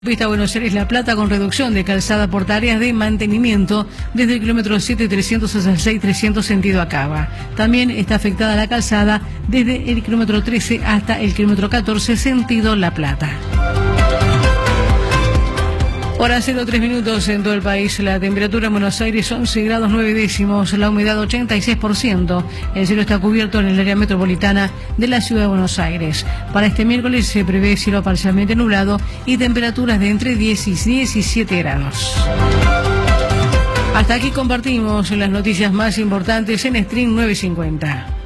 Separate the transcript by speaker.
Speaker 1: Pista Buenos Aires-La Plata con reducción de calzada por tareas de mantenimiento desde el kilómetro 7300 hasta el 6300 sentido Acaba. También está afectada la calzada desde el kilómetro 13 hasta el kilómetro 14 sentido La Plata. Hora 03 minutos en todo el país. La temperatura en Buenos Aires 11 grados 9 décimos, la humedad 86%. El cielo está cubierto en el área metropolitana de la ciudad de Buenos Aires. Para este miércoles se prevé cielo parcialmente nublado y temperaturas de entre 10 y 17 grados. Hasta aquí compartimos las noticias más importantes en Stream 950.